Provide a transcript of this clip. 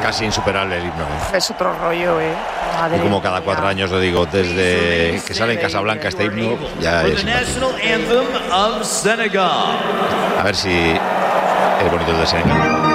casi insuperable el himno. Es otro rollo, Y como cada 4 años lo digo, desde que sale en Casablanca este himno, ya es. A ver si es bonito el de Senegal.